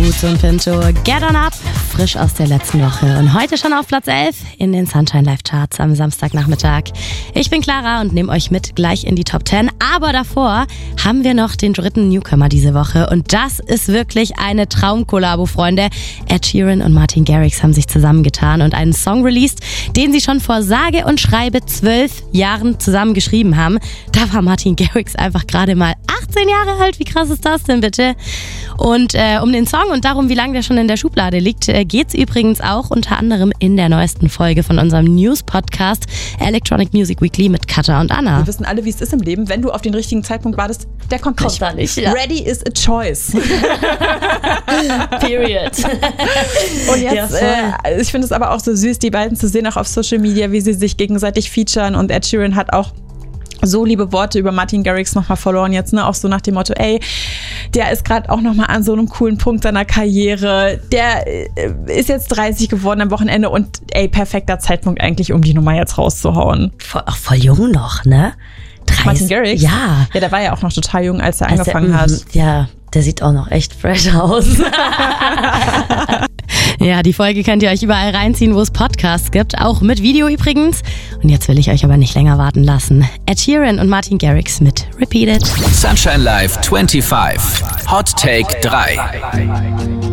Boots und Pinto. Get on up, frisch aus der letzten Woche. Und heute schon auf Platz 11 in den Sunshine Live Charts am Samstagnachmittag. Ich bin Clara und nehme euch mit gleich in die Top 10. Aber davor haben wir noch den dritten Newcomer diese Woche. Und das ist wirklich eine Traumkollabo, Freunde. Ed Sheeran und Martin Garrix haben sich zusammengetan und einen Song released, den sie schon vor sage und schreibe 12 Jahren zusammen geschrieben haben. Da war Martin Garrix einfach gerade mal 18 Jahre alt. Wie krass ist das denn bitte? Und um den Song und darum, wie lange der schon in der Schublade liegt, geht's übrigens auch unter anderem in der neuesten Folge von unserem News-Podcast Electronic Music Weekly mit Katja und Anna. Wir wissen alle, wie es ist im Leben. Wenn du auf den richtigen Zeitpunkt wartest, der kommt nicht. Da nicht, ja. Ready is a choice. Period. Und jetzt, ich finde es aber auch so süß, die beiden zu sehen, auch auf Social Media, wie sie sich gegenseitig featuren. Und Ed Sheeran hat auch so liebe Worte über Martin Garrix nochmal verloren jetzt, ne? Auch so nach dem Motto, ey, der ist gerade auch nochmal an so einem coolen Punkt seiner Karriere. Der ist jetzt 30 geworden am Wochenende und ey, perfekter Zeitpunkt eigentlich, um die Nummer jetzt rauszuhauen. Voll jung noch, ne? 30. Martin Garrix? Ja. Ja, der war ja auch noch total jung, als er angefangen hat. Ja, der sieht auch noch echt fresh aus. Ja, die Folge könnt ihr euch überall reinziehen, wo es Podcasts gibt, auch mit Video übrigens. Und jetzt will ich euch aber nicht länger warten lassen. Ed Sheeran und Martin Garrix mit Repeat It. Sunshine Live 25. Hot Take 3.